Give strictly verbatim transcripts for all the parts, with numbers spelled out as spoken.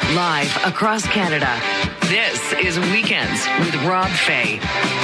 Live across Canada, this is Weekends with Rob Fay.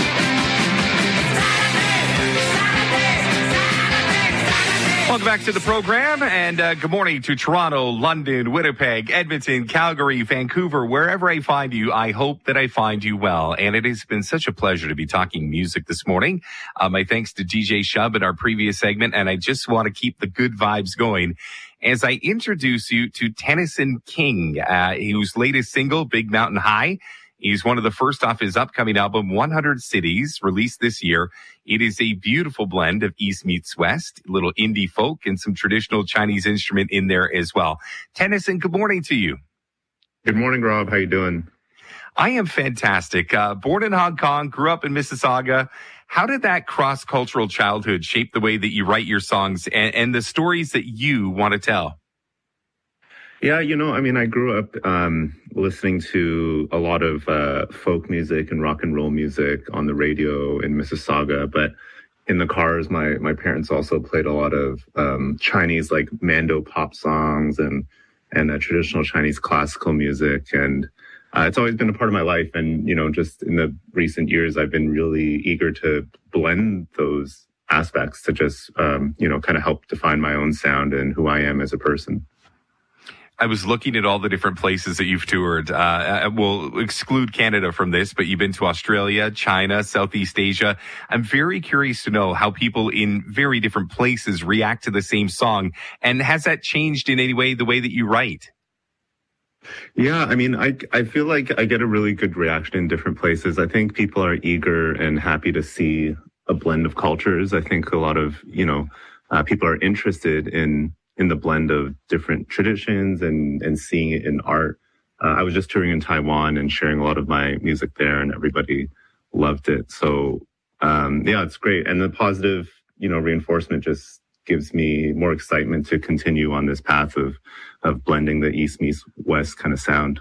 Welcome back to the program, and uh, good morning to Toronto, London, Winnipeg, Edmonton, Calgary, Vancouver, wherever I find you. I hope that I find you well, and it has been such a pleasure to be talking music this morning. Uh, my thanks to D J Shub in our previous segment, and I just want to keep the good vibes going as I introduce you to Tennyson King, uh, whose latest single, Big Mountain High. He's one of the first off his upcoming album, one hundred Cities, released this year. It is a beautiful blend of East meets West, a little indie folk, and some traditional Chinese instrument in there as well. Tennyson, good morning to you. Good morning, Rob. How you doing? I am fantastic. Uh, born in Hong Kong, grew up in Mississauga. How did that cross-cultural childhood shape the way that you write your songs and, and the stories that you want to tell? Yeah, you know, I mean, I grew up um, listening to a lot of uh, folk music and rock and roll music on the radio in Mississauga, but in the cars, my, my parents also played a lot of um, Chinese, like Mando pop songs and, and uh, traditional Chinese classical music. And uh, it's always been a part of my life. And, you know, just in the recent years, I've been really eager to blend those aspects to just, um, you know, kind of help define my own sound and who I am as a person. I was looking at all the different places that you've toured. Uh, we'll exclude Canada from this, but you've been to Australia, China, Southeast Asia. I'm very curious to know how people in very different places react to the same song. And has that changed in any way the way that you write? Yeah, I mean, I, I feel like I get a really good reaction in different places. I think people are eager and happy to see a blend of cultures. I think a lot of, you know, uh, people are interested in in the blend of different traditions and, and seeing it in art. Uh, I was just touring in Taiwan and sharing a lot of my music there, and everybody loved it. So, um, yeah, it's great. And the positive, you know, reinforcement just gives me more excitement to continue on this path of, of blending the East meets West kind of sound.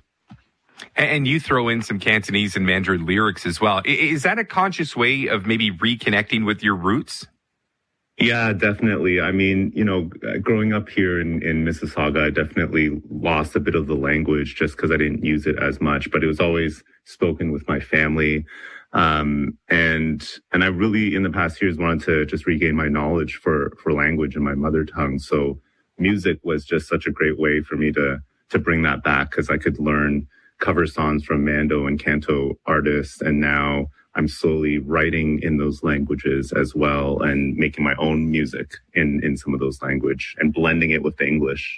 And you throw in some Cantonese and Mandarin lyrics as well. Is that a conscious way of maybe reconnecting with your roots? Yeah, definitely. I mean, you know, growing up here in, in Mississauga, I definitely lost a bit of the language just because I didn't use it as much, but it was always spoken with my family. Um, and, and I really, in the past years, wanted to just regain my knowledge for, for language and my mother tongue. So music was just such a great way for me to, to bring that back because I could learn cover songs from Mando and Canto artists. And now I'm slowly writing in those languages as well and making my own music in, in some of those language and blending it with the English.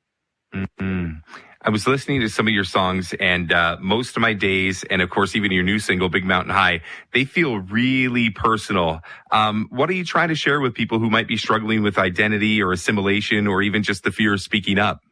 Mm-hmm. I was listening to some of your songs and uh, Most of My Days, and of course, even your new single, Big Mountain High, they feel really personal. Um, what are you trying to share with people who might be struggling with identity or assimilation or even just the fear of speaking up?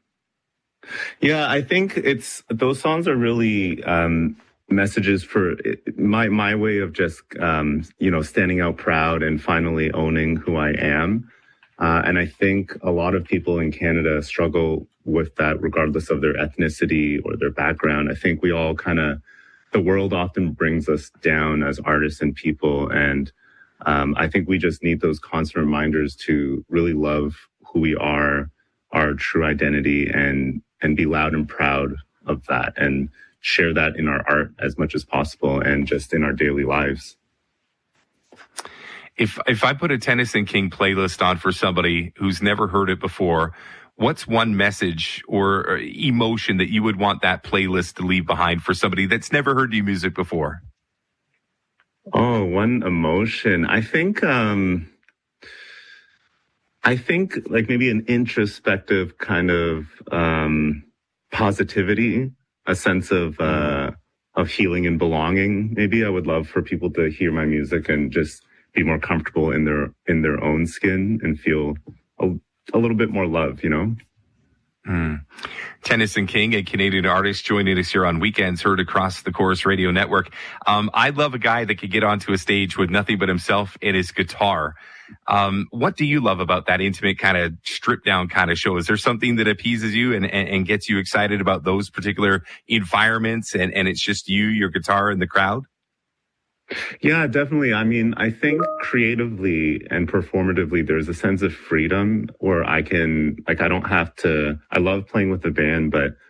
Yeah, I think it's, those songs are really, um, messages for my my way of just um you know standing out proud and finally owning who I am, uh, and I think a lot of people in Canada struggle with that regardless of their ethnicity or their background. I think we all kind of, the world often brings us down as artists and people, and um I think we just need those constant reminders to really love who we are, our true identity, and and be loud and proud of that, and share that in our art as much as possible and just in our daily lives. If if I put a Tennyson King playlist on for somebody who's never heard it before, what's one message or emotion that you would want that playlist to leave behind for somebody that's never heard your music before? Oh, one emotion. I think, um, I think like maybe an introspective kind of um, positivity, a sense of uh, of healing and belonging. Maybe I would love for people to hear my music and just be more comfortable in their in their own skin and feel a, a little bit more love, you know? Mm. Tennyson King, a Canadian artist, joining us here on Weekends, heard across the Chorus Radio Network. Um, I love a guy that could get onto a stage with nothing but himself and his guitar. Um, what do you love about that intimate kind of stripped down kind of show? Is there something that appeases you and, and, and gets you excited about those particular environments, and, and it's just you, your guitar, and the crowd? Yeah, definitely. I mean, I think creatively and performatively, there's a sense of freedom where I can, like, I don't have to, I love playing with the band, but